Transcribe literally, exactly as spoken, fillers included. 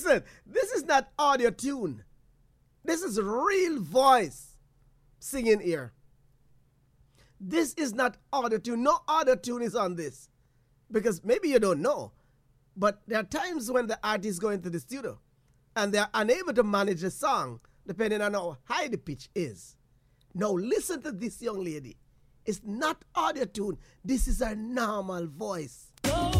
Listen, this is not audio tune. This is real voice singing here. This is not auto tune. No auto tune is on this. Because maybe you don't know, but there are times when the artists go into the studio and they are unable to manage the song depending on how high the pitch is. Now listen to this young lady. It's not auto tune. This is her normal voice.